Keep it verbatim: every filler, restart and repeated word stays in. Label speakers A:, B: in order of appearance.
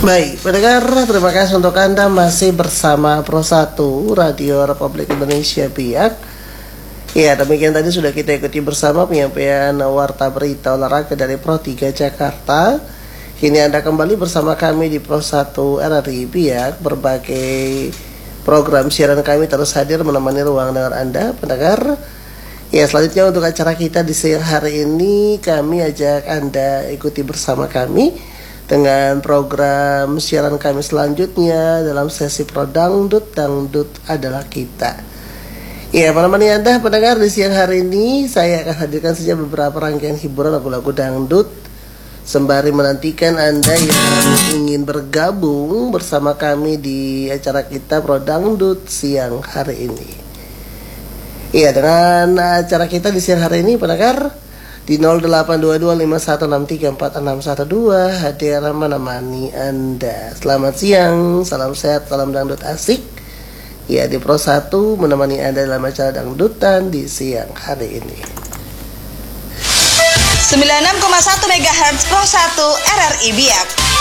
A: Baik, pendengar, terima kasih untuk Anda masih bersama Pro satu Radio Republik Indonesia Biak. Ya, demikian tadi sudah kita ikuti bersama penyampaian warta berita olahraga dari Pro tiga Jakarta. Kini Anda kembali bersama kami di Pro satu R R I Biak. Berbagai program siaran kami terus hadir menemani ruang dengar Anda, pendengar. Ya, selanjutnya untuk acara kita di siang hari ini, kami ajak Anda ikuti bersama kami dengan program siaran kami selanjutnya dalam sesi Pro Dangdut, Dangdut adalah kita. Ya, menemani Anda pendengar di siang hari ini, saya akan hadirkan saja beberapa rangkaian hiburan lagu-lagu dangdut sembari menantikan Anda yang ingin bergabung bersama kami di acara kita Pro Dangdut siang hari ini. Iya, dengan acara kita di siang hari ini pendengar di nol delapan dua dua lima satu enam tiga empat enam satu dua hadir menemani Anda. Selamat siang, salam sehat, salam dangdut asik. Ya, di Pro satu menemani Anda dalam acara dangdutan di siang hari ini.
B: sembilan puluh enam koma satu megahertz Pro satu R R I Biak.